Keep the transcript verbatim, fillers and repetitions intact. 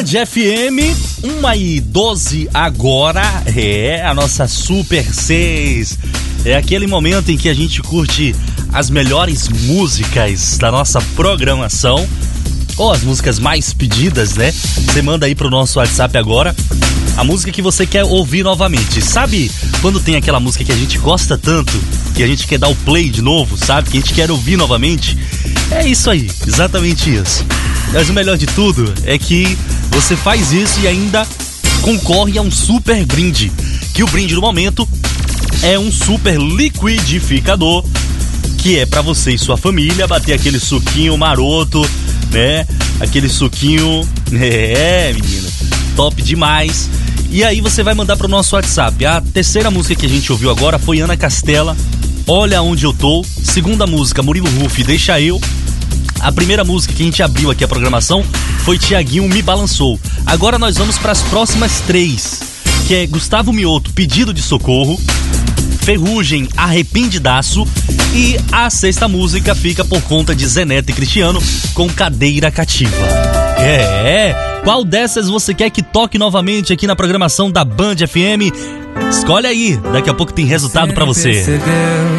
F M, uma e doze agora, é a nossa Super seis. É aquele momento em que a gente curte as melhores músicas da nossa programação, ou as músicas mais pedidas, né? Você manda aí pro nosso WhatsApp agora a música que você quer ouvir novamente. Sabe quando tem aquela música que a gente gosta tanto, que a gente quer dar o play de novo, sabe? Que a gente quer ouvir novamente? É isso aí, exatamente isso. Mas o melhor de tudo é que você faz isso e ainda concorre a um super brinde. Que o brinde do momento é um super liquidificador, que é pra você e sua família bater aquele suquinho maroto, né? Aquele suquinho, é, menina, top demais. E aí você vai mandar pro nosso WhatsApp. A terceira música que a gente ouviu agora foi Ana Castela, Olha Onde Eu Tô. Segunda música, Murilo Huff, Deixa Eu. A primeira música que a gente abriu aqui a programação foi Tiaguinho, Me Balançou. Agora nós vamos para as próximas três, que é Gustavo Mioto, Pedido de Socorro, Ferrugem, Arrependidaço, e a sexta música fica por conta de Zé Neto e Cristiano com Cadeira Cativa. É, qual dessas você quer que toque novamente aqui na programação da Band F M? Escolhe aí, daqui a pouco tem resultado pra você.